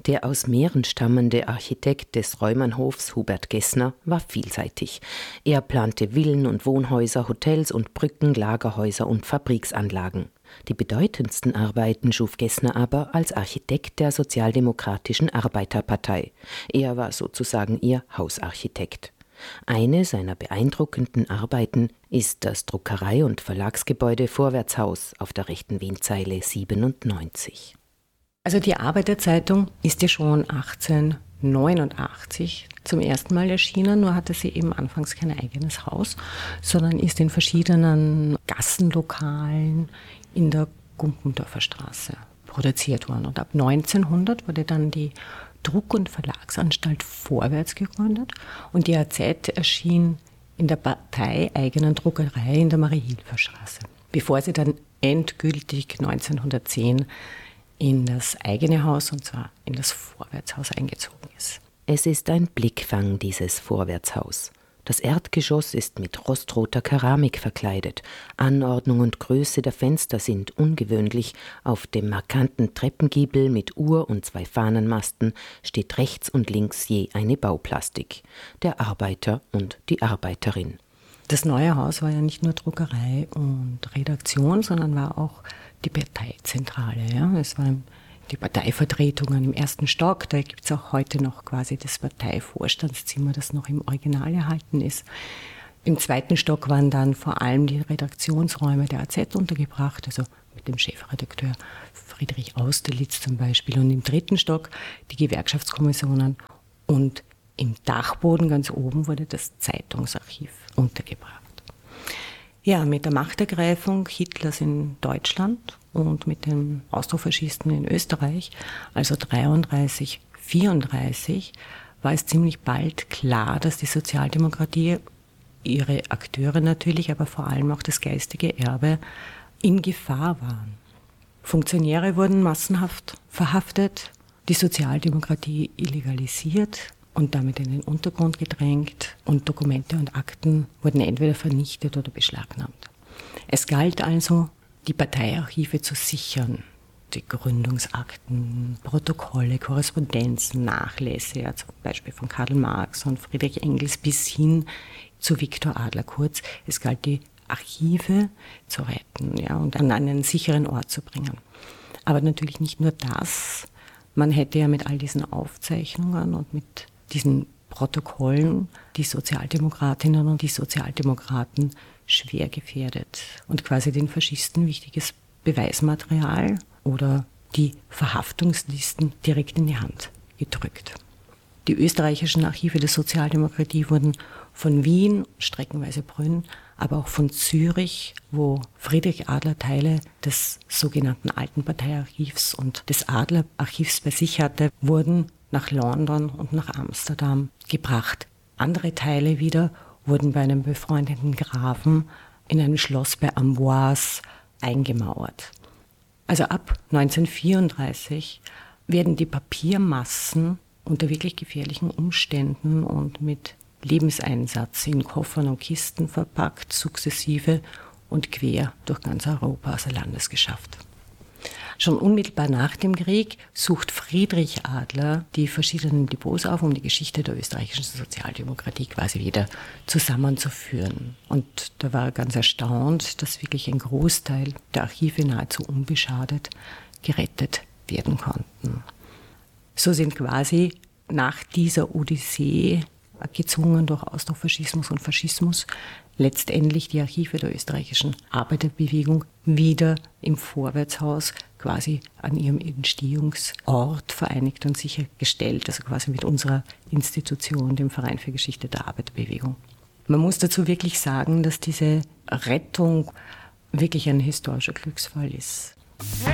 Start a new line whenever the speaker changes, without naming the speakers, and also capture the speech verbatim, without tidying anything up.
Der aus Mähren stammende Architekt des Reumannhofs, Hubert Gessner, war vielseitig. Er plante Villen und Wohnhäuser, Hotels und Brücken, Lagerhäuser und Fabriksanlagen. Die bedeutendsten Arbeiten schuf Gessner aber als Architekt der Sozialdemokratischen Arbeiterpartei. Er war sozusagen ihr Hausarchitekt. Eine seiner beeindruckenden Arbeiten ist das Druckerei- und Verlagsgebäude Vorwärtshaus auf der rechten Wendzeile siebenundneunzig.
Also die Arbeiterzeitung ist ja schon achtzehnhundertneunundachtzig zum ersten Mal erschienen, nur hatte sie eben anfangs kein eigenes Haus, sondern ist in verschiedenen Gassenlokalen in der Gumpendorfer Straße produziert worden. Und ab neunzehnhundert wurde dann die Druck- und Verlagsanstalt Vorwärts gegründet und die A Z erschien in der parteieigenen Druckerei in der Marie-Hilfer Straße, bevor sie dann endgültig neunzehnhundertzehn in das eigene Haus, und zwar in das Vorwärtshaus, eingezogen ist.
Es ist ein Blickfang, dieses Vorwärtshaus. Das Erdgeschoss ist mit rostroter Keramik verkleidet. Anordnung und Größe der Fenster sind ungewöhnlich. Auf dem markanten Treppengiebel mit Uhr und zwei Fahnenmasten steht rechts und links je eine Bauplastik. Der Arbeiter und die Arbeiterin.
Das neue Haus war ja nicht nur Druckerei und Redaktion, sondern war auch die Parteizentrale. Ja. Es waren die Parteivertretungen im ersten Stock. Da gibt es auch heute noch quasi das Parteivorstandszimmer, das noch im Original erhalten ist. Im zweiten Stock waren dann vor allem die Redaktionsräume der A Z untergebracht, also mit dem Chefredakteur Friedrich Austerlitz zum Beispiel. Und im dritten Stock die Gewerkschaftskommissionen. Und im Dachboden ganz oben wurde das Zeitungsarchiv untergebracht. Ja, mit der Machtergreifung Hitlers in Deutschland und mit den Austrofaschisten in Österreich, also dreiunddreißig, vierunddreißig, war es ziemlich bald klar, dass die Sozialdemokratie, ihre Akteure natürlich, aber vor allem auch das geistige Erbe, in Gefahr waren. Funktionäre wurden massenhaft verhaftet, die Sozialdemokratie illegalisiert und damit in den Untergrund gedrängt und Dokumente und Akten wurden entweder vernichtet oder beschlagnahmt. Es galt also, die Parteiarchive zu sichern, die Gründungsakten, Protokolle, Korrespondenzen, Nachlässe, ja, zum Beispiel von Karl Marx und Friedrich Engels bis hin zu Viktor Adler Kurz. Es galt, die Archive zu retten, ja, und an einen sicheren Ort zu bringen. Aber natürlich nicht nur das. Man hätte ja mit all diesen Aufzeichnungen und mit diesen Protokollen die Sozialdemokratinnen und die Sozialdemokraten schwer gefährdet und quasi den Faschisten wichtiges Beweismaterial oder die Verhaftungslisten direkt in die Hand gedrückt. Die österreichischen Archive der Sozialdemokratie wurden von Wien, streckenweise Brünn, aber auch von Zürich, wo Friedrich Adler Teile des sogenannten Alten Parteiarchivs und des Adler-Archivs bei sich hatte, wurden nach London und nach Amsterdam gebracht. Andere Teile wieder wurden bei einem befreundeten Grafen in einem Schloss bei Amboise eingemauert. Also ab neunzehnhundertvierunddreißig werden die Papiermassen unter wirklich gefährlichen Umständen und mit Lebenseinsatz in Koffern und Kisten verpackt, sukzessive und quer durch ganz Europa außer Landes geschafft. Schon unmittelbar nach dem Krieg sucht Friedrich Adler die verschiedenen Depots auf, um die Geschichte der österreichischen Sozialdemokratie quasi wieder zusammenzuführen. Und da war er ganz erstaunt, dass wirklich ein Großteil der Archive nahezu unbeschadet gerettet werden konnten. So sind quasi nach dieser Odyssee, gezwungen durch Austrofaschismus und Faschismus, letztendlich die Archive der österreichischen Arbeiterbewegung wieder im Vorwärtshaus quasi an ihrem Entstehungsort vereinigt und sichergestellt, also quasi mit unserer Institution, dem Verein für Geschichte der Arbeiterbewegung. Man muss dazu wirklich sagen, dass diese Rettung wirklich ein historischer Glücksfall ist.